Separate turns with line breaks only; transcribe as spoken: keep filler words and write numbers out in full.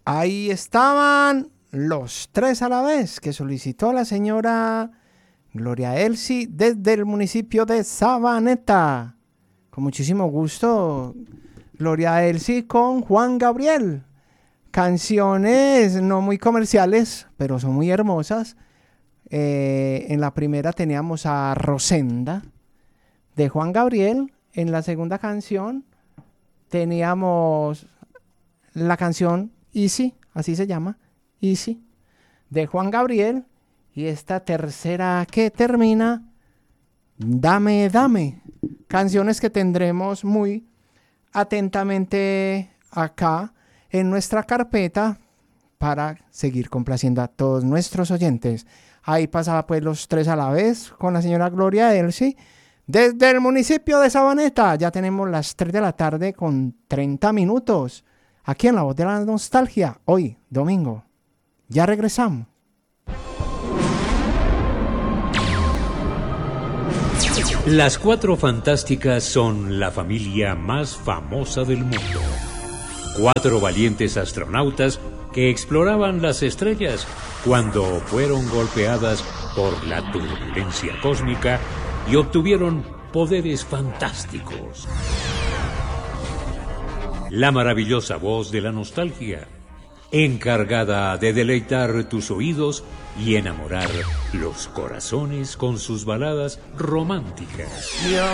Ahí estaban los tres a la vez que solicitó la señora Gloria Elsie desde el municipio de Sabaneta. Con muchísimo gusto, Gloria Elsie con Juan Gabriel. Canciones no muy comerciales, pero son muy hermosas. Eh, en la primera teníamos a Rosenda de Juan Gabriel. En la segunda canción teníamos la canción Easy, así se llama, Easy, de Juan Gabriel. Y esta tercera que termina, Dame, Dame. Canciones que tendremos muy atentamente acá en nuestra carpeta para seguir complaciendo a todos nuestros oyentes. Ahí pasaba pues los tres a la vez con la señora Gloria Elsie desde el municipio de Sabaneta. Ya tenemos las tres de la tarde con treinta minutos aquí en La Voz de la Nostalgia, hoy domingo. Ya regresamos.
Las Cuatro Fantásticas son la familia más famosa del mundo. Cuatro valientes astronautas que exploraban las estrellas cuando fueron golpeadas por la turbulencia cósmica y obtuvieron poderes fantásticos. La maravillosa voz de la nostalgia, encargada de deleitar tus oídos y enamorar los corazones con sus baladas románticas.